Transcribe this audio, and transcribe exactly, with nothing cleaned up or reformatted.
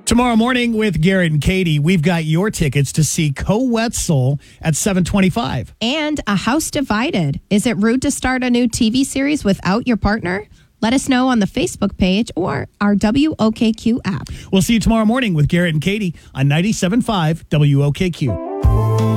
Tomorrow morning with Garrett and Katie, we've got your tickets to see Co Wetzel at seven twenty-five. And A House Divided. Is it rude to start a new T V series without your partner? Let us know on the Facebook page or our W O K Q app. We'll see you tomorrow morning with Garrett and Katie on ninety-seven point five W O K Q.